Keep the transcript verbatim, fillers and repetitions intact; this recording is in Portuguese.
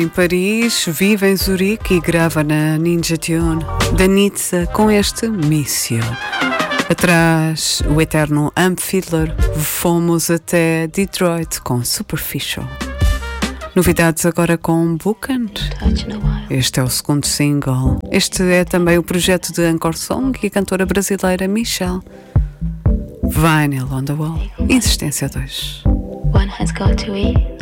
Em Paris, vive em Zurique e grava na Ninja Tune da Nizza com este Missio. Atrás, o eterno Amp Fiddler, fomos até Detroit com Superficial. Novidades agora com Bookend. Este é o segundo single. Este é também o projeto de Anchor Song e a cantora brasileira Michelle. Vinyl on the Wall, Insistência dois. One has got to eat.